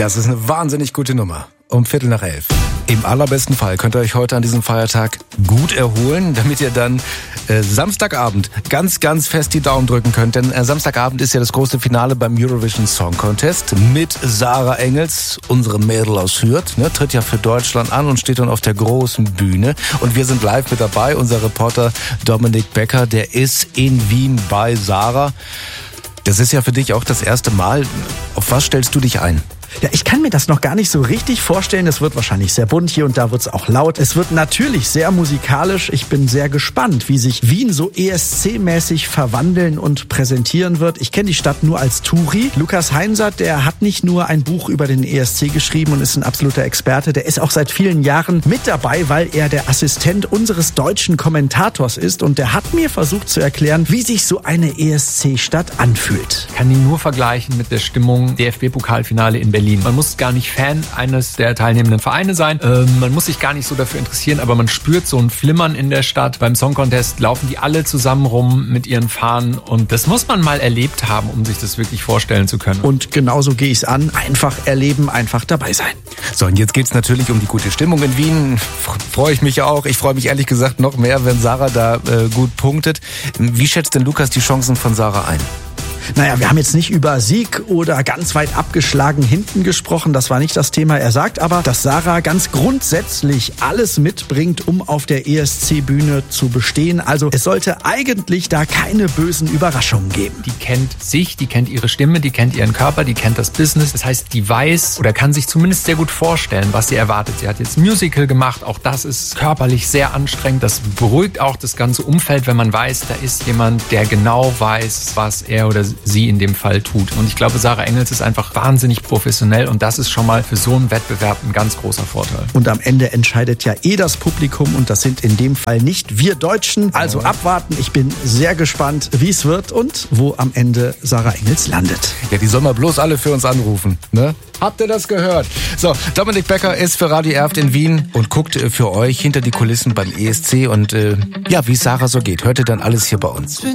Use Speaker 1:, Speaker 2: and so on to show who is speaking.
Speaker 1: Das ist eine wahnsinnig gute Nummer. Um 11:15. Im allerbesten Fall könnt ihr euch heute an diesem Feiertag gut erholen, damit ihr dann Samstagabend ganz, ganz fest die Daumen drücken könnt. Denn Samstagabend ist ja das große Finale beim Eurovision Song Contest mit Sarah Engels, unsere Mädel aus Hürth, tritt ja für Deutschland an und steht dann auf der großen Bühne. Und wir sind live mit dabei. Unser Reporter Dominik Becker, der ist in Wien bei Sarah. Das ist ja für dich auch das erste Mal. Auf was stellst du dich ein?
Speaker 2: Ja, ich kann mir das noch gar nicht so richtig vorstellen. Es wird wahrscheinlich sehr bunt, hier und da wird es auch laut. Es wird natürlich sehr musikalisch. Ich bin sehr gespannt, wie sich Wien so ESC-mäßig verwandeln und präsentieren wird. Ich kenne die Stadt nur als Touri. Lukas Heinsath, der hat nicht nur ein Buch über den ESC geschrieben und ist ein absoluter Experte. Der ist auch seit vielen Jahren mit dabei, weil er der Assistent unseres deutschen Kommentators ist. Und der hat mir versucht zu erklären, wie sich so eine ESC-Stadt anfühlt.
Speaker 3: Ich kann ihn nur vergleichen mit der Stimmung DFB-Pokalfinale in Berlin. Man muss gar nicht Fan eines der teilnehmenden Vereine sein. Man muss sich gar nicht so dafür interessieren, aber man spürt so ein Flimmern in der Stadt. Beim Song Contest laufen die alle zusammen rum mit ihren Fahnen und das muss man mal erlebt haben, um sich das wirklich vorstellen zu können.
Speaker 2: Und genauso gehe ich es an. Einfach erleben, einfach dabei sein.
Speaker 1: So, und jetzt geht's natürlich um die gute Stimmung in Wien. Freue ich mich auch. Ich freue mich ehrlich gesagt noch mehr, wenn Sarah da gut punktet. Wie schätzt denn Lukas die Chancen von Sarah ein?
Speaker 2: Naja, wir haben jetzt nicht über Sieg oder ganz weit abgeschlagen hinten gesprochen. Das war nicht das Thema. Er sagt aber, dass Sarah ganz grundsätzlich alles mitbringt, um auf der ESC-Bühne zu bestehen. Also es sollte eigentlich da keine bösen Überraschungen geben.
Speaker 3: Die kennt sich, die kennt ihre Stimme, die kennt ihren Körper, die kennt das Business. Das heißt, die weiß oder kann sich zumindest sehr gut vorstellen, was sie erwartet. Sie hat jetzt ein Musical gemacht. Auch das ist körperlich sehr anstrengend. Das beruhigt auch das ganze Umfeld, wenn man weiß, da ist jemand, der genau weiß, was er oder sie in dem Fall tut. Und ich glaube, Sarah Engels ist einfach wahnsinnig professionell und das ist schon mal für so einen Wettbewerb ein ganz großer Vorteil.
Speaker 2: Und am Ende entscheidet ja das Publikum und das sind in dem Fall nicht wir Deutschen. Also abwarten. Ich bin sehr gespannt, wie es wird und wo am Ende Sarah Engels landet.
Speaker 1: Ja, die soll mal bloß alle für uns anrufen, ne? Habt ihr das gehört? So, Dominik Becker ist für Radio Erft in Wien und guckt für euch hinter die Kulissen beim ESC und wie es Sarah so geht. Hört ihr dann alles hier bei uns.